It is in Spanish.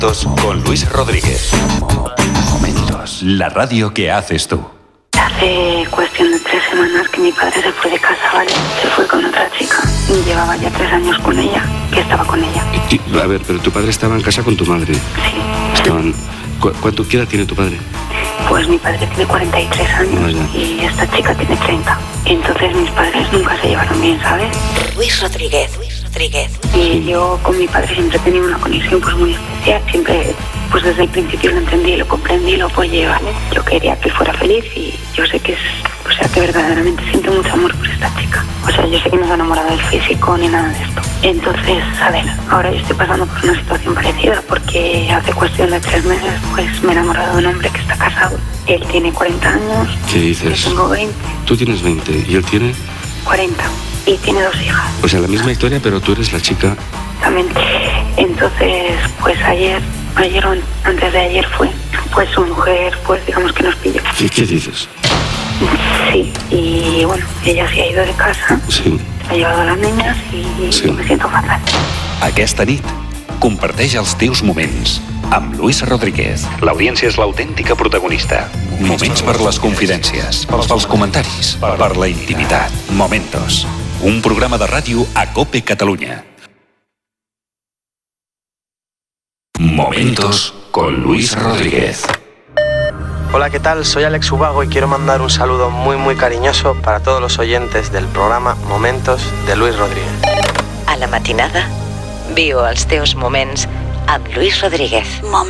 Con Luis Rodríguez. Momentos. La radio que haces tú. Hace cuestión de 3 semanas que mi padre se fue de casa, ¿vale? Se fue con otra chica. Y llevaba ya 3 años con ella, que estaba con ella. A ver, pero tu padre estaba en casa con tu madre. Sí. ¿Qué edad tiene tu padre? Pues mi padre tiene 43 años y esta chica tiene 30. Entonces mis padres nunca se llevaron bien, ¿sabes? Luis Rodríguez. Y yo con mi padre siempre he tenido una conexión pues muy especial. Siempre, pues desde el principio lo entendí, lo comprendí, lo apoyé, ¿vale? Yo quería que él fuera feliz y yo sé que que verdaderamente siento mucho amor por esta chica. O sea, yo sé que no se ha enamorado del físico ni nada de esto. Entonces, a ver, ahora yo estoy pasando por una situación parecida porque hace cuestión de 3 meses pues me he enamorado de un hombre que está casado. Él tiene 40 años. ¿Qué dices? Yo tengo 20. Tú tienes 20 y él tiene 40. Y tiene 2 hijas. O sea, la misma historia, pero tú eres la chica. Exactamente. Entonces, pues ayer o antes de ayer pues su mujer, pues digamos que nos pilló. ¿Qué dices? Sí, y bueno, ella se ha ido de casa. Sí. Ha llevado a las niñas y sí. Me siento fatal. Aquesta nit, comparteix els teus moments amb Luis Rodríguez. L'audiència és l'autèntica protagonista. Moments per les confidències, pels comentaris, per la intimitat. Momentos. Un programa de ràdio a COPE Catalunya. Momentos con Luis Rodríguez. Hola, ¿qué tal? Soy Alex Ubago y quiero mandar un saludo muy muy cariñoso para todos los oyentes del programa Momentos de Luis Rodríguez. A la matinada, viu els teus moments amb Luis Rodríguez.